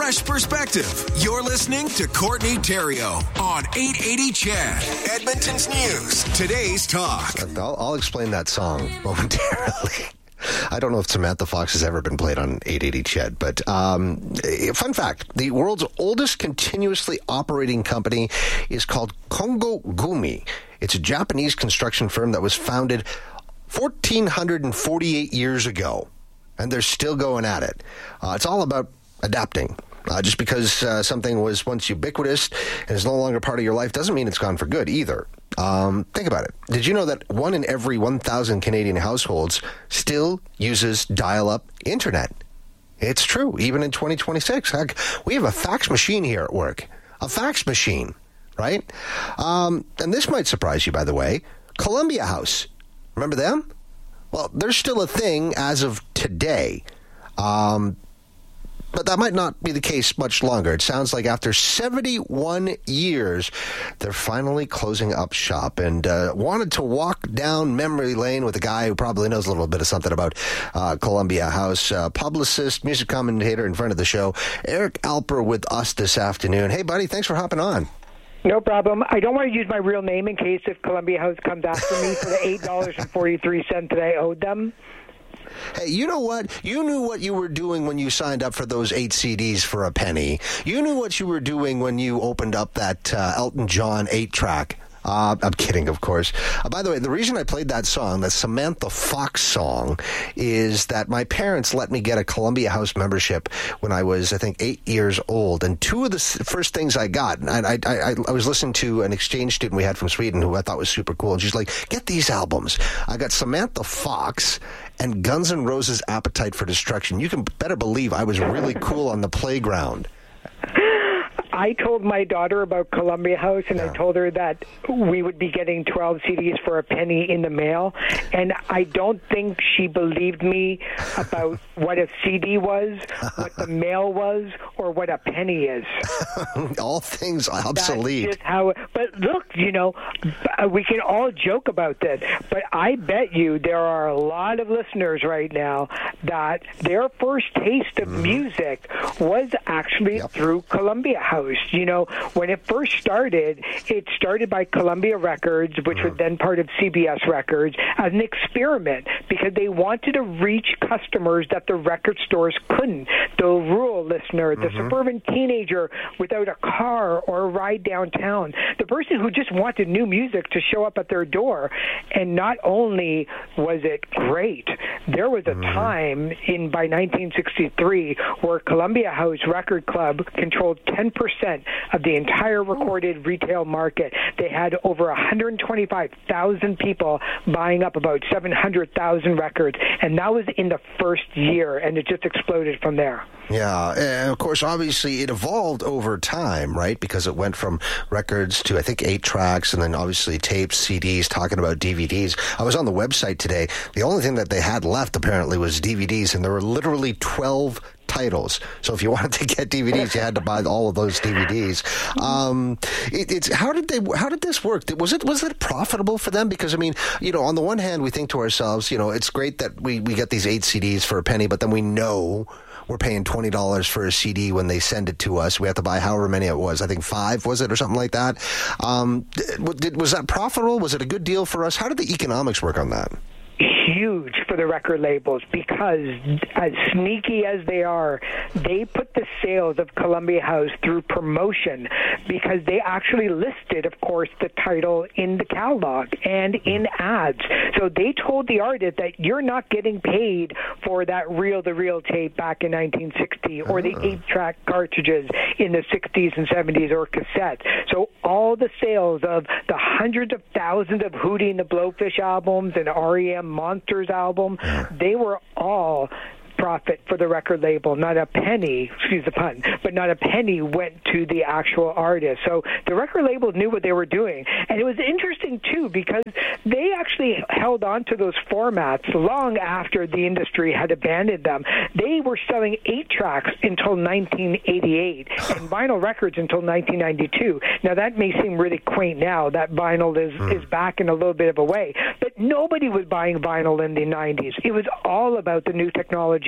fresh perspective. You're listening to Courtney Theriault on 880 CHED, Edmonton's News. Today's talk. I'll explain that song momentarily. I don't know if Samantha Fox has ever been played on 880 CHED, but fun fact, the world's oldest continuously operating company is called Kongo Gumi. It's a Japanese construction firm that was founded 1,448 years ago, and they're still going at it. It's all about adapting. Just because something was once ubiquitous and is no longer part of your life doesn't mean it's gone for good either. Think about it. Did you know that 1 in every 1,000 Canadian households still uses dial-up internet? It's true, even in 2026. Heck, we have a fax machine here at work. A fax machine, right? And this might surprise you, by the way. Columbia House. Remember them? Well, they're still a thing as of today. But that might not be the case much longer. It sounds like after 71 years, they're finally closing up shop, and wanted to walk down memory lane with a guy who probably knows a little bit of something about Columbia House. Publicist, music commentator in front of the show, Eric Alper with us this afternoon. Hey, buddy, thanks for hopping on. No problem. I don't want to use my real name in case if Columbia House comes after me for the $8.43 that I owed them. Hey, you know what? You knew what you were doing when you signed up for those 8 CDs for a penny. You knew what you were doing when you opened up that Elton John 8-track. I'm kidding, of course. By the way, the reason I played that song, that Samantha Fox song, is that my parents let me get a Columbia House membership when I was, I think, 8 years old. And two of the first things I got, and I was listening to an exchange student we had from Sweden who I thought was super cool. And she's like, get these albums. I got Samantha Fox and Guns N' Roses' Appetite for Destruction. You can better believe I was really cool on the playground. I told my daughter about Columbia House, and I told her that we would be getting 12 CDs for a penny in the mail, and I don't think she believed me about what a CD was, what the mail was, or what a penny is. All things obsolete. That's just how. But look, you know, we can all joke about this, but I bet you there are a lot of listeners right now that their first taste of music was actually through Columbia House. You know, when it first started, it started by Columbia Records, which was then part of CBS Records, as an experiment because they wanted to reach customers that the record stores couldn't. The rural listener, the suburban teenager without a car or a ride downtown, the person who just wanted new music to show up at their door. And not only was it great, there was a time by 1963 where Columbia House Record Club controlled 10% of the entire recorded retail market. They had over 125,000 people buying up about 700,000 records, and that was in the first year, and it just exploded from there. Yeah, and of course, obviously, it evolved over time, right? Because it went from records to, I think, 8 tracks, and then obviously tapes, CDs, talking about DVDs. I was on the website today. The only thing that they had left, apparently, was DVDs, and there were literally 12 titles. So if you wanted to get DVDs, you had to buy all of those DVDs. How did this work? Was it profitable for them? Because I mean, you know, on the one hand, we think to ourselves, you know, it's great that we get these 8 CDs for a penny, but then we know we're paying $20 for a CD when they send it to us. We have to buy however many it was. I think 5 was it or something like that. Was that profitable? Was it a good deal for us? How did the economics work on that? Huge for the record labels because, as sneaky as they are, they put the sales of Columbia House through promotion because they actually listed, of course, the title in the catalog and in ads. So they told the artist that you're not getting paid for that reel-to-reel tape back in 1960 or the 8-track cartridges in the 60s and 70s or cassette. So all the sales of the hundreds of thousands of Hootie and the Blowfish albums and R.E.M. Monsters album, they were all profit for the record label. Not a penny, excuse the pun, but not a penny went to the actual artist. So the record labels knew what they were doing. And it was interesting, too, because they actually held on to those formats long after the industry had abandoned them. They were selling 8 tracks until 1988 and vinyl records until 1992. Now, that may seem really quaint now that vinyl is back in a little bit of a way, but nobody was buying vinyl in the 90s. It was all about the new technology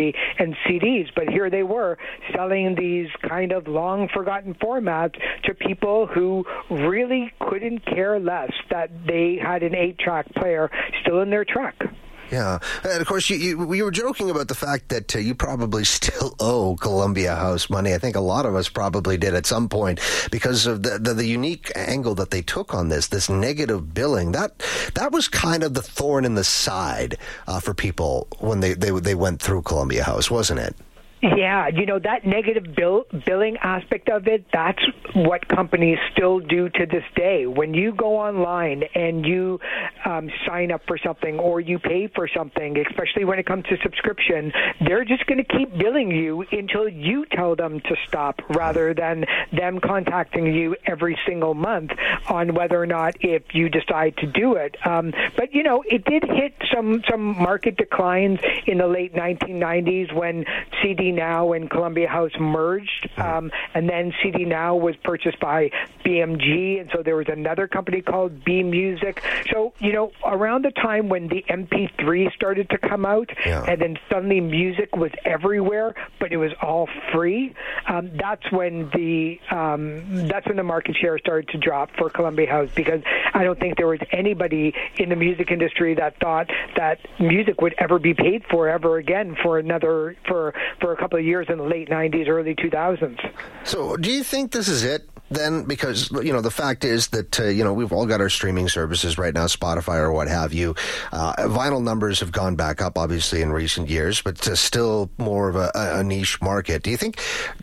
CD and CDs. But here they were selling these kind of long-forgotten formats to people who really couldn't care less that they had an 8-track player still in their truck. Yeah, and of course, we were joking about the fact that you probably still owe Columbia House money. I think a lot of us probably did at some point because of the unique angle that they took on this negative billing. That was kind of the thorn in the side for people when they went through Columbia House, wasn't it? Yeah, that negative billing aspect of it, that's what companies still do to this day. When you go online and you sign up for something or you pay for something, especially when it comes to subscription, they're just going to keep billing you until you tell them to stop rather than them contacting you every single month on whether or not if you decide to do it. But, it did hit some market declines in the late 1990s when CD Now and Columbia House merged, and then CD Now was purchased by BMG, and so there was another company called B Music. So, around the time when the MP3 started to come out, and then suddenly music was everywhere, but it was all free, that's when the market share started to drop for Columbia House, because I don't think there was anybody in the music industry that thought that music would ever be paid for ever again for a couple of years in the late 90s, early 2000s. So do you think this is it then? Because, the fact is that, we've all got our streaming services right now, Spotify or what have you. Vinyl numbers have gone back up, obviously, in recent years, but still more of a niche market. Do you think,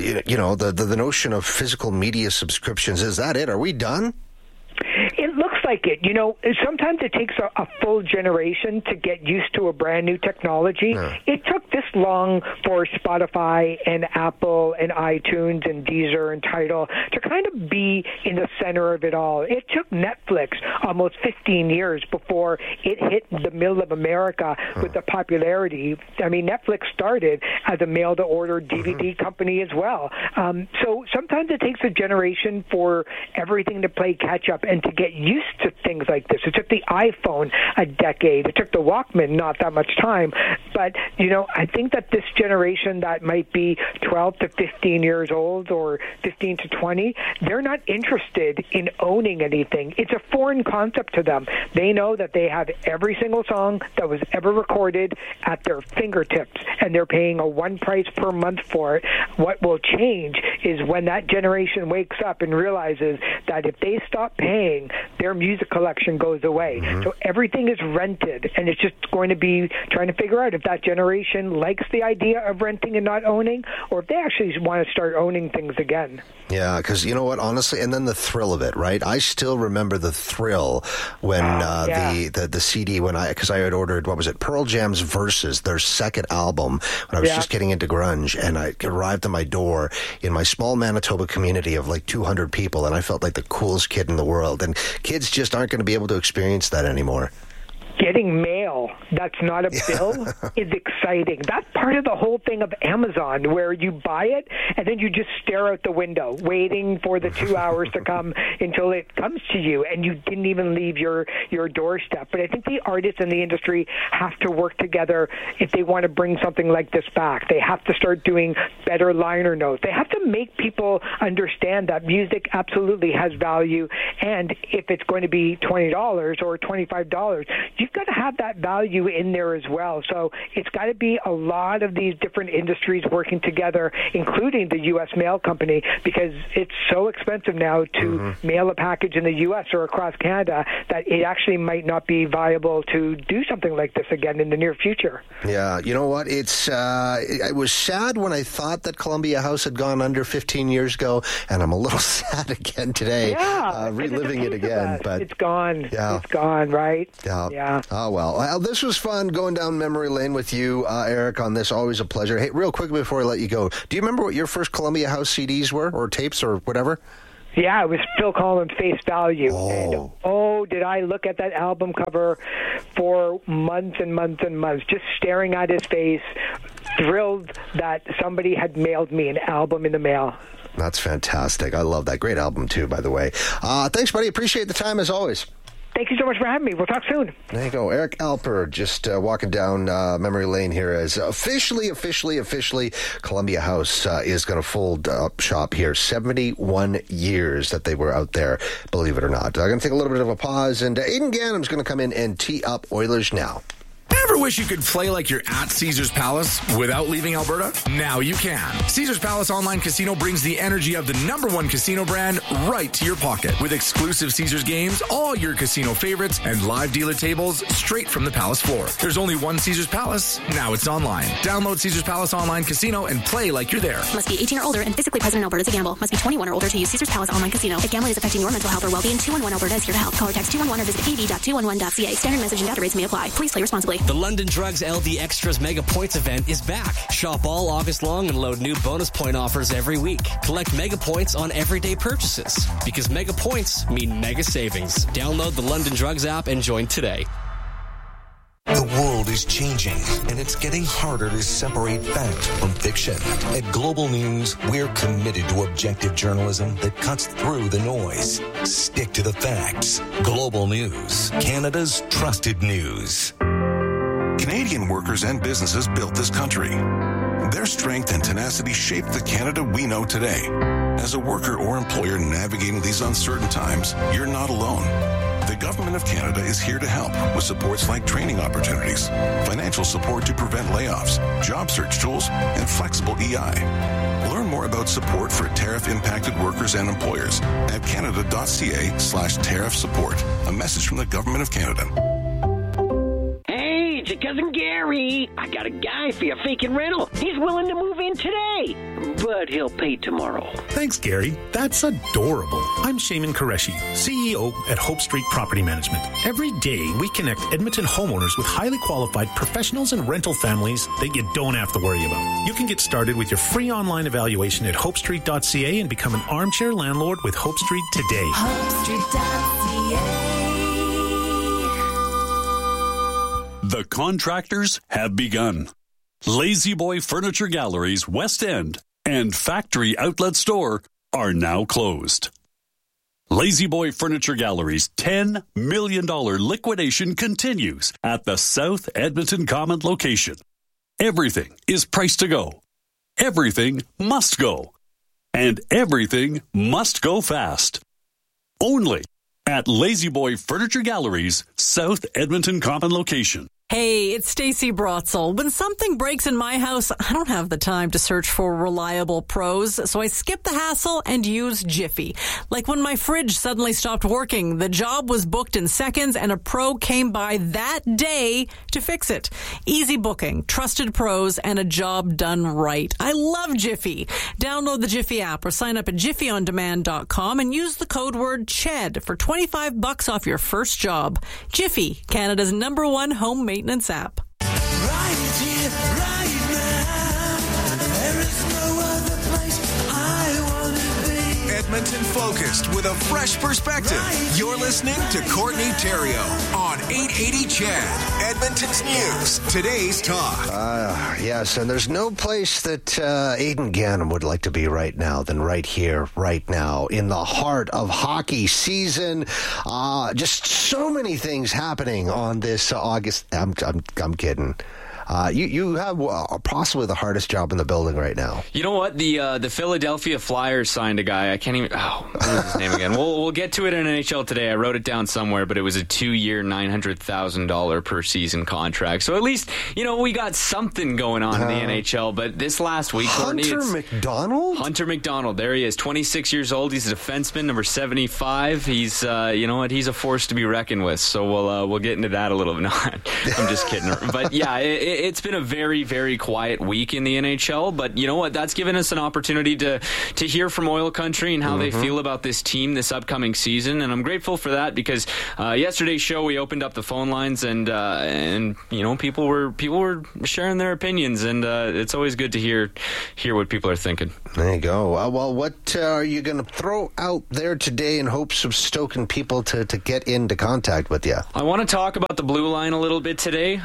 the notion of physical media subscriptions, is that it? Are we done? It looks like it. Sometimes it takes a full generation to get used to a brand new technology. Yeah. It took this long for Spotify and Apple and iTunes and Deezer and Tidal to kind of be in the center of it all. It took Netflix almost 15 years before it hit the middle of America with the popularity. I mean, Netflix started as a mail-to-order DVD company as well. So sometimes it takes a generation for everything to play catch-up and to get used to things like this. It took the iPhone a decade. It took the Walkman not that much time. But, I think that this generation that might be 12 to 15 years old or 15 to 20, they're not interested in owning anything. It's a foreign concept to them. They know that they have every single song that was ever recorded at their fingertips, and they're paying a one price per month for it. What will change is when that generation wakes up and realizes that if they stop paying, their music collection goes away. So everything is rented, and it's just going to be trying to figure out if that generation likes the idea of renting and not owning, or if they actually want to start owning things again. Yeah, because you know what, honestly, and then the thrill of it, right? I still remember the thrill when the CD, because I had ordered, what was it, Pearl Jam's Versus, their second album, when I was just getting into grunge, and I arrived at my door in my small Manitoba community of like 200 people, and I felt like the coolest kid in the world, and kids just aren't going to be able to experience that anymore. Getting mail that's not a bill is exciting. That's part of the whole thing of Amazon, where you buy it and then you just stare out the window waiting for the 2 hours to come until it comes to you, and you didn't even leave your doorstep. But I think the artists in the industry have to work together if they want to bring something like this back. They have to start doing better liner notes. They have to make people understand that music absolutely has value, and if it's going to be $20 or $25, you've got to have that value in there as well. So it's got to be a lot of these different industries working together, including the U.S. mail company, because it's so expensive now to mail a package in the U.S. or across Canada that it actually might not be viable to do something like this again in the near future. Yeah, you know what? It was sad when I thought that Columbia House had gone under 15 years ago, and I'm a little sad again today, reliving it again. But it's gone. Yeah. It's gone, right? Yeah. Oh, well, this was fun going down memory lane with you, Eric, on this. Always a pleasure. Hey, real quick before I let you go, do you remember what your first Columbia House CDs were, or tapes, or whatever? Yeah, it was Phil Collins' Face Value. Oh. And did I look at that album cover for months and months and months, just staring at his face, thrilled that somebody had mailed me an album in the mail. That's fantastic. I love that. Great album, too, by the way. Thanks, buddy. Appreciate the time, as always. Thank you so much for having me. We'll talk soon. There you go. Eric Alper just walking down memory lane here as officially, Columbia House is going to fold up shop here. 71 years that they were out there, believe it or not. I'm going to take a little bit of a pause, and Aidan Gannam's going to come in and tee up Oilers Now. Ever wish you could play like you're at Caesars Palace without leaving Alberta? Now you can. Caesars Palace Online Casino brings the energy of the #1 casino brand right to your pocket. With exclusive Caesars games, all your casino favorites, and live dealer tables straight from the Palace floor. There's only one Caesars Palace. Now it's online. Download Caesars Palace Online Casino and play like you're there. Must be 18 or older and physically present in Alberta to gamble. Must be 21 or older to use Caesars Palace Online Casino. If gambling is affecting your mental health or well-being, 211 Alberta is here to help. Call or text 211 or visit kv.211.ca. Standard message and data rates may apply. Please play responsibly. The London Drugs LD Extras Mega Points event is back. Shop all August long and load new bonus point offers every week. Collect Mega Points on everyday purchases. Because Mega Points mean mega savings. Download the London Drugs app and join today. The world is changing, and it's getting harder to separate fact from fiction. At Global News, we're committed to objective journalism that cuts through the noise. Stick to the facts. Global News, Canada's trusted news. Canadian workers and businesses built this country. Their strength and tenacity shaped the Canada we know today. As a worker or employer navigating these uncertain times, you're not alone. The Government of Canada is here to help with supports like training opportunities, financial support to prevent layoffs, job search tools, and flexible EI. Learn more about support for tariff-impacted workers and employers at canada.ca/tariff support. A message from the Government of Canada. It's your cousin Gary. I got a guy for your vacant rental. He's willing to move in today, but he'll pay tomorrow. Thanks, Gary. That's adorable. I'm Shaman Qureshi, CEO at Hope Street Property Management. Every day, we connect Edmonton homeowners with highly qualified professionals and rental families that you don't have to worry about. You can get started with your free online evaluation at hopestreet.ca and become an armchair landlord with Hope Street today. hopestreet.ca. The contractors have begun. Lazy Boy Furniture Galleries West End and Factory Outlet Store are now closed. Lazy Boy Furniture Galleries' $10 million liquidation continues at the South Edmonton Common location. Everything is priced to go. Everything must go. And everything must go fast. Only at Lazy Boy Furniture Galleries' South Edmonton Common location. Hey, it's Stacey Brotzel. When something breaks in my house, I don't have the time to search for reliable pros, so I skip the hassle and use Jiffy. Like when my fridge suddenly stopped working, the job was booked in seconds and a pro came by that day to fix it. Easy booking, trusted pros, and a job done right. I love Jiffy. Download the Jiffy app or sign up at jiffyondemand.com and use the code word CHED for $25 off your first job. Jiffy, Canada's #1 home maintenance app. Right here, right now. There is no other place I want to be. Edmonton focused with a fresh perspective. You're listening to Courtney Theriault on 880 CHED, Edmonton's News. Today's talk. Yes, and there's no place that Aidan Gannam would like to be right now than right here, right now, in the heart of hockey season. Just so many things happening on this August. I'm kidding. You have possibly the hardest job in the building right now. You know what? The Philadelphia Flyers signed a guy. I can't even. What was his name again? We'll get to it in NHL today. I wrote it down somewhere, but it was a 2-year, $900,000 per season contract. So at least we got something going on in the NHL. But this last week, Hunter McDonald. There he is, 26 years old. He's a defenseman, number 75. He's he's a force to be reckoned with. So we'll get into that a little bit. No, I'm just kidding. But yeah. It's been a very, very quiet week in the NHL, but you know what? That's given us an opportunity to hear from Oil Country and how they feel about this team this upcoming season, and I'm grateful for that because yesterday's show we opened up the phone lines and people were sharing their opinions, and it's always good to hear what people are thinking. There you go. Well, what are you going to throw out there today in hopes of stoking people to get into contact with you? I want to talk about the blue line a little bit today.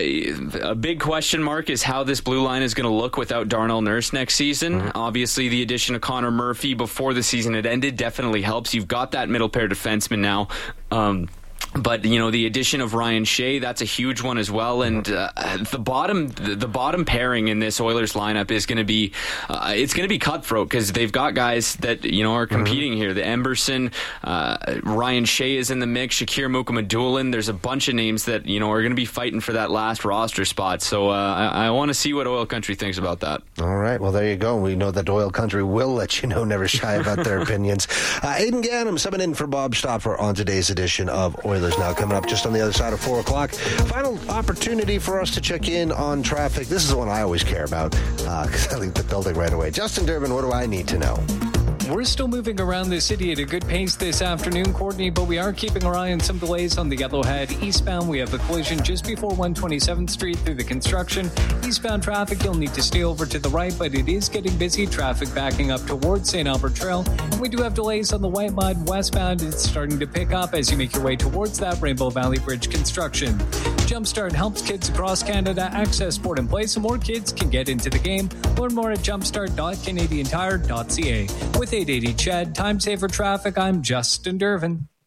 A big question mark is how this blue line is going to look without Darnell Nurse next season. Obviously, the addition of Connor Murphy before the season had ended definitely helps. You've got that middle pair defenseman now. But, the addition of Ryan Shea, that's a huge one as well. And the bottom pairing in this Oilers lineup is going to be it's going to be cutthroat because they've got guys that, are competing here. The Emberson, Ryan Shea is in the mix, Shakir Mukhamadullin. There's a bunch of names that, are going to be fighting for that last roster spot. So I want to see what Oil Country thinks about that. All right. Well, there you go. We know that Oil Country will let you know, never shy about their opinions. Aidan Gannam subbing in for Bob Stauffer on today's edition of Oilers Now, coming up just on the other side of 4 o'clock. Final opportunity for us to check in on traffic. This is the one I always care about because I leave the building right away. Justin Durbin, what do I need to know? We're still moving around the city at a good pace this afternoon, Courtney, but we are keeping our eye on some delays on the Yellowhead eastbound. We have a collision just before 127th Street through the construction. Eastbound traffic, you'll need to stay over to the right, but it is getting busy. Traffic backing up towards St. Albert Trail. And we do have delays on the White Mud westbound. It's starting to pick up as you make your way towards that Rainbow Valley Bridge construction. Jumpstart helps kids across Canada access sport and play so more kids can get into the game. Learn more at jumpstart.canadiantire.ca. With 880 CHED, time saver traffic, I'm Justin Dervin.